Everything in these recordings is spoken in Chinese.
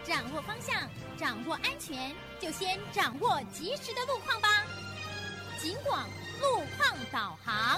掌握方向，掌握安全，就先掌握及时的路况吧。警广路况导航。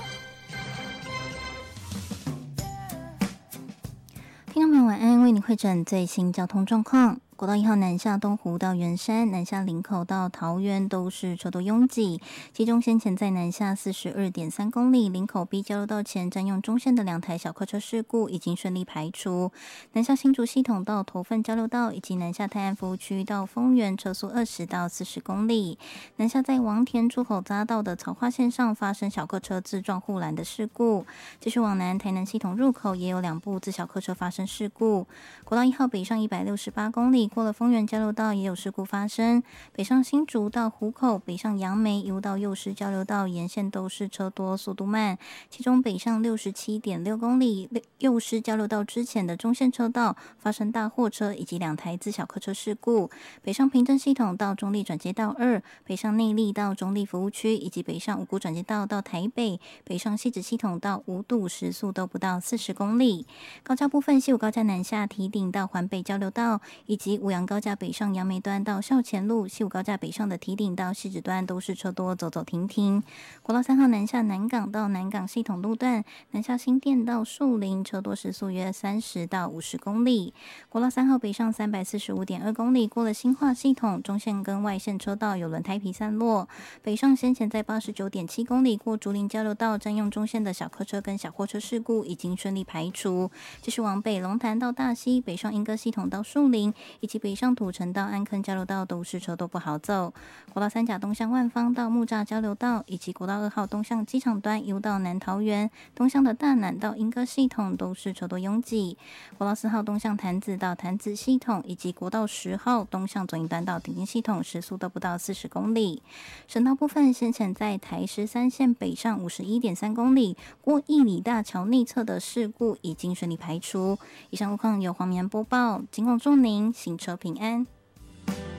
听众朋友晚安，为你汇整最新交通状况。国道1号南下东湖到圆山，南下林口到桃园都是车多拥挤，其中先前在南下42.3公里林口 B 交流道前占用中线的2台小客车事故已经顺利排除。南下新竹系统到头份交流道以及南下泰安服务区到丰原车速20到40公里。南下在王田出口匝道的草化线上发生小客车自撞护栏的事故。继续往南，台南系统入口也有2部自小客车发生事故。国道1号北上168公里。过了丰原交流道也有事故发生，北上新竹到湖口，北上杨梅一路到幼师交流道沿线都是车多速度慢，其中北上67.6公里幼师交流道之前的中线车道发生大货车以及2台自小客车事故，北上平镇系统到中立转接道2，北上内壢到中立服务区以及北上五股转接道到台北，北上汐止系统到五堵时速都不到40公里。高架部分，西武高架南下堤顶到环北交流道以及五杨高架北上杨梅端到校前路，西武高架北上的堤顶到汐止端都是车多，走走停停。国道3号南下南港到南港系统路段，南下新店到树林，车多时速约30到50公里。国道3号北上345.2公里，过了新化系统，中线跟外线车道有轮胎皮散落。北上先前在89.7公里过竹林交流道占用中线的小客车跟小货车事故已经顺利排除。继续往北龙潭到大溪，北上莺歌系统到树林，以及北上土城到安坑交流道都是车都不好走。国道3甲东向万芳到木栅交流道，以及国道2号东向机场端游到南桃园，东向的大南到莺歌系统都是车多拥挤。国道4号东向潭子到潭子系统，以及国道10号东向左营端到顶金系统时速都不到40公里。省道部分，先前在台13线北上51.3公里过义里大桥内侧的事故已经顺利排除。以上路况由黄明安播报，警广祝您行车平安。